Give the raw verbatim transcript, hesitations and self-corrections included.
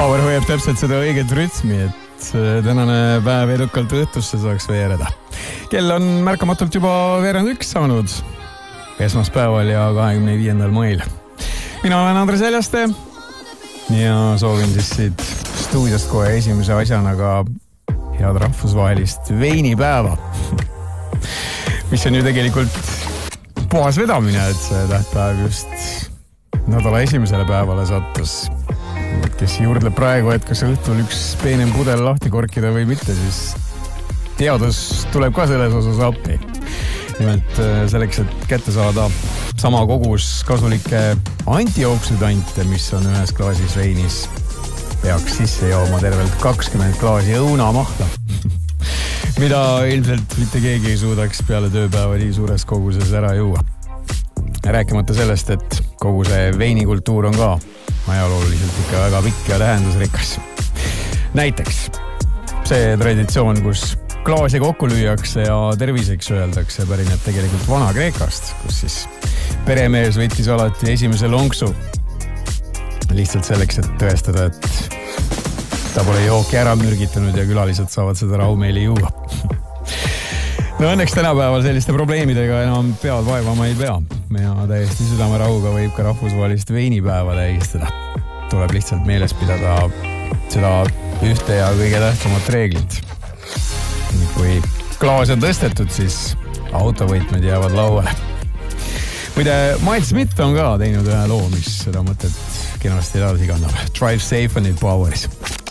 Power hoiab täpselt seda õiget rütmi, et tänane päev edukalt õhtusse saaks veereda. Kell on märkamatult juba veerand üks saanud esmaspäeval ja kahekümne viiendal mail. Mina olen Andres Eljaste ja soovin siis siit stuudiost kohe esimese asjana ka head rahvusvahelist veinipäeva, mis on ju tegelikult puhas vedamine, et see tähtpäev just nädala esimesele päevale sattus. Kes juurdleb praegu, et kas õhtul üks peenem pudel lahti korkida või mitte, siis teadus tuleb ka selles osas appi. Nimelt selleks, et kätte saada sama kogus kasulikke antioksidante, mis on ühes klaasis veinis, peaks sisse jooma tervelt kakskümmend klaasi õunamahla, mida ilmselt mitte keegi ei suudaks peale tööpäeva nii suures koguses ära juua. Rääkimata sellest, et kogu see veinikultuur on ka ajalooliselt ikka väga pikk ja tähendusrikas. Näiteks see traditsioon, kus klaasi kokku lüüakse ja terviseks öeldakse, pärineb tegelikult Vana-Kreekast, kus siis peremees võttis alati esimese lonksu lihtsalt selleks, et tõestada, et ta pole jooki ära mürgitanud ja külalised saavad seda rahumeeli juua. No õnneks tänapäeval selliste probleemidega enam pead vaevama ei pea. Ja täiesti südamerahuga võib ka rahvusvahelist veinipäeva tähistada. Tuleb lihtsalt meeles pidada seda ühte ja kõige tähtsamat reeglit. Kui klaas on tõstetud, siis autovõitmed jäävad lauale. Muide, Miles Smith on ka teinud ühe loo, mis seda mõtet kenasti edasi kannab. Drive safe on it Poweris.